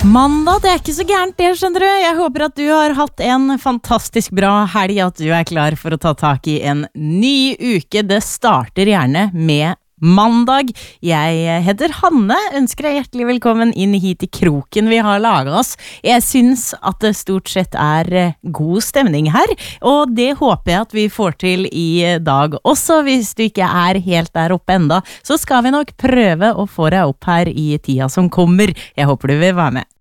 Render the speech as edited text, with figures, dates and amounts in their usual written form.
Mandag, det ikke så gærent det, skjønner du. Jeg håper at du har hatt en fantastisk bra helg, at du klar for å ta tak i en ny uke. Det starter gjerne med mandag. Jeg heter Hanne, ønsker deg hjertelig velkommen inn hit i kroken vi har laget oss. Jeg synes at det stort sett god stemning her, og det håper jeg at vi får til i dag også. Hvis du ikke helt der oppe enda, så skal vi nok prøve å få deg opp her i tida som kommer. Jeg håper du vil være med.